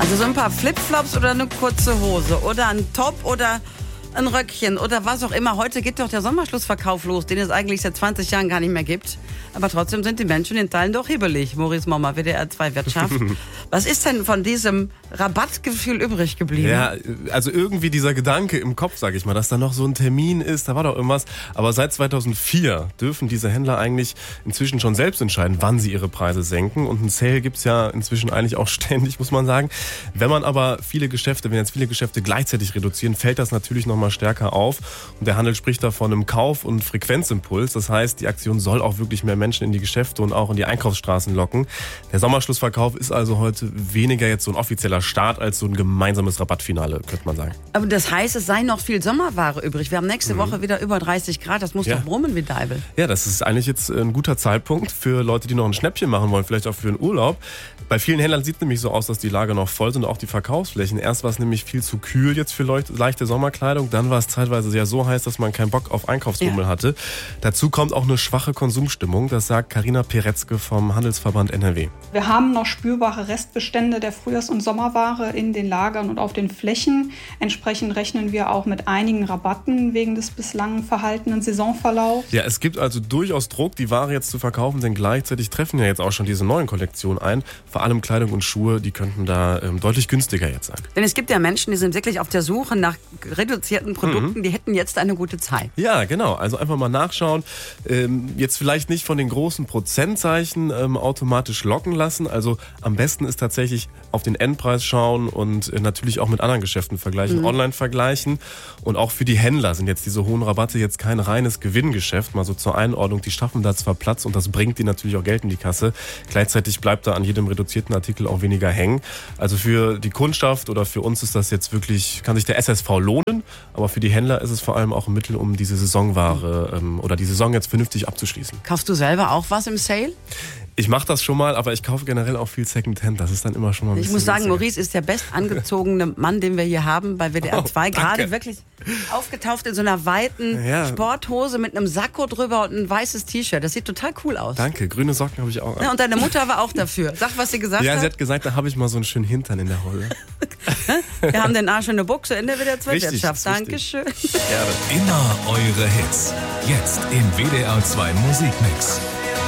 Also so ein paar Flipflops oder eine kurze Hose oder ein Top oder ein Röckchen oder was auch immer. Heute geht doch der Sommerschlussverkauf los, den es eigentlich seit 20 Jahren gar nicht mehr gibt. Aber trotzdem sind die Menschen in Teilen doch hibbelig. Maurice Mommer, WDR 2 Wirtschaft. Was ist denn von diesem Rabattgefühl übrig geblieben? Ja, also irgendwie dieser Gedanke im Kopf, sag ich mal, dass da noch so ein Termin ist, da war doch irgendwas. Aber seit 2004 dürfen diese Händler eigentlich inzwischen schon selbst entscheiden, wann sie ihre Preise senken. Und ein Sale gibt's ja inzwischen eigentlich auch ständig, muss man sagen. Wenn jetzt viele Geschäfte gleichzeitig reduzieren, fällt das natürlich nochmal stärker auf. Und der Handel spricht da von einem Kauf- und Frequenzimpuls. Das heißt, die Aktion soll auch wirklich mehr Menschen in die Geschäfte und auch in die Einkaufsstraßen locken. Der Sommerschlussverkauf ist also heute weniger jetzt so ein offizieller Start als so ein gemeinsames Rabattfinale, könnte man sagen. Aber das heißt, es sei noch viel Sommerware übrig. Wir haben nächste Woche wieder über 30 Grad. Das muss doch brummen wie Deibel. Ja, das ist eigentlich jetzt ein guter Zeitpunkt für Leute, die noch ein Schnäppchen machen wollen, vielleicht auch für einen Urlaub. Bei vielen Händlern sieht es nämlich so aus, dass die Lager noch voll sind, auch die Verkaufsflächen. Erst war es nämlich viel zu kühl jetzt für leichte Sommerkleidung. Dann war es zeitweise sehr so heiß, dass man keinen Bock auf Einkaufsrummel hatte. Dazu kommt auch eine schwache Konsumstimmung. Das sagt Carina Peretzke vom Handelsverband NRW. Wir haben noch spürbare Restbestände der Frühjahrs- und Sommerware in den Lagern und auf den Flächen. Entsprechend rechnen wir auch mit einigen Rabatten wegen des bislang verhaltenen Saisonverlaufs. Ja, es gibt also durchaus Druck, die Ware jetzt zu verkaufen, denn gleichzeitig treffen ja jetzt auch schon diese neuen Kollektionen ein. Vor allem Kleidung und Schuhe, die könnten da deutlich günstiger jetzt sein. Denn es gibt ja Menschen, die sind wirklich auf der Suche nach reduzierten Produkten, die hätten jetzt eine gute Zeit. Ja, genau. Also einfach mal nachschauen. Jetzt vielleicht nicht von den großen Prozentzeichen automatisch locken lassen. Also am besten ist tatsächlich auf den Endpreis schauen und natürlich auch mit anderen Geschäften vergleichen, online vergleichen. Und auch für die Händler sind jetzt diese hohen Rabatte jetzt kein reines Gewinngeschäft. Mal so zur Einordnung, die schaffen da zwar Platz und das bringt die natürlich auch Geld in die Kasse. Gleichzeitig bleibt da an jedem reduzierten Artikel auch weniger hängen. Also für die Kundschaft oder für uns ist das jetzt wirklich, kann sich der SSV lohnen, aber für die Händler ist es vor allem auch ein Mittel, um diese Saisonware oder die Saison jetzt vernünftig abzuschließen. Kaufst du selber auch was im Sale? Ich mache das schon mal, aber ich kaufe generell auch viel Secondhand. Das ist dann immer schon mal ein bisschen. Ich muss sagen, günstiger. Maurice ist der bestangezogene Mann, den wir hier haben bei WDR 2. Gerade wirklich aufgetaucht in so einer weiten Sporthose mit einem Sakko drüber und ein weißes T-Shirt. Das sieht total cool aus. Danke, grüne Socken habe ich auch. Ja, und deine Mutter war auch dafür. Sag, was sie gesagt hat. Ja, sie hat gesagt, da habe ich mal so einen schönen Hintern in der Hose. Wir haben den Arsch in der Buchse in der WDR 2 Wirtschaft. Dankeschön. Immer eure Hits. Jetzt im WDR 2 Musikmix.